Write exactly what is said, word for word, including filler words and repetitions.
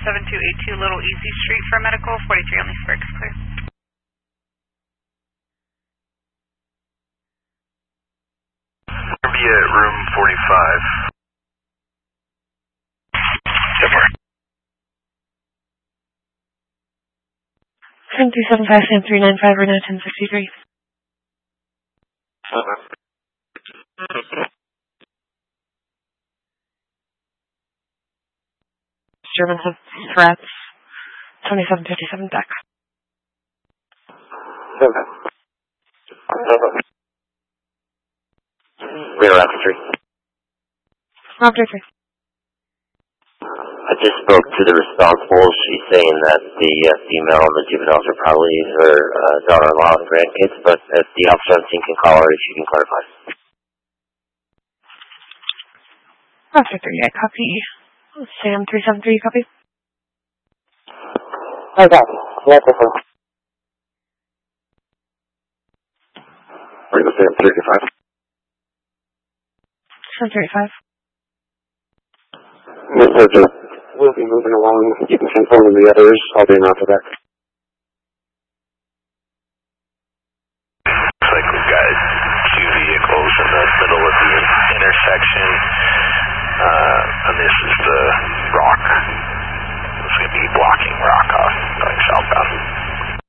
seven two eight two Little Easy Street for medical, forty-three on Leesburg is clear. We'll be at room forty-five. seven three seven five, Sam three nine five, Renata ten sixty-three. German have threats. twenty-seven fifty-seven back. Radar after three. After three. I just spoke to the responsible. She's saying that the uh, female and the juveniles are probably her uh, daughter-in-law and grandkids, but if the officer on scene can call her, she can clarify. After three, I copy. Sam three seven three, copy. I copy. Yeah, that's fine. We're going to Sam thirty-five. Sam thirty-five. We'll be moving along. You can confirm the others. I'll be in after that. Looks like we've got two vehicles in the middle of the intersection. Uh, and this is